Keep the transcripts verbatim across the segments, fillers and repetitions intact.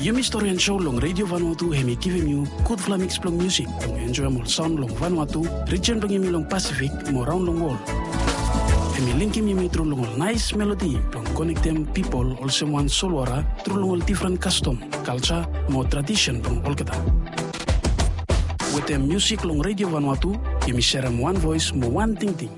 Yumi Story and Show long Radio Vanuatu hemi give you good flamix plong music long enjoy more sound long Vanuatu region long yumi long Pacific more round long world. Hemi link yumi through long nice melody long connect them people also one solwara through long different custom culture more tradition long all kita. With the music long Radio Vanuatu yumi share them one voice more one thing thing.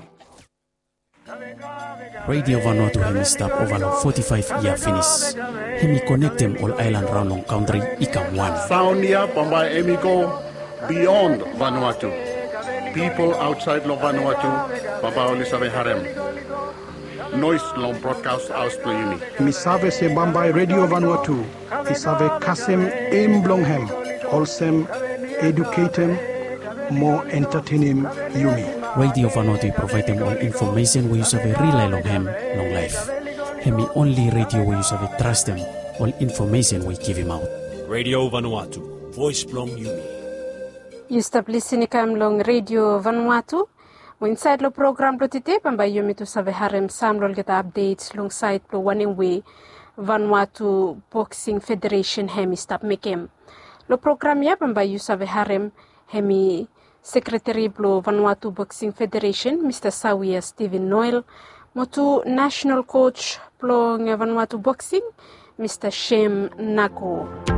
Radio Vanuatu hemi stop over long forty-five year finish. Hemi connect them all island round long country ikam one. Sound here Bombay hemi go beyond Vanuatu. People outside lo Vanuatu baba oli sabe harem. Noise long broadcast aus playini. Mi save se Bombay Radio Vanuatu. I save kasem aim blonghem. Olsem educatem more entertaining yumi. Radio Vanuatu provide them all information we use of a relay long hem, long life. Hemi only radio we use of a trust them, all information we give him out. Radio Vanuatu, voice blong yumi. You stop listening kam long Radio Vanuatu. Mo inside lo program lo tite pambay yumi to save harem sam lol get updates long site lo one way Vanuatu Boxing Federation hemi stop mekem. Lo program ya pambay you save harem hemi Secretary Blo Vanuatu Boxing Federation, Mister Sawia Stephen Noel, Motu National Coach Blo Vanuatu Boxing, Mister Shem Nako.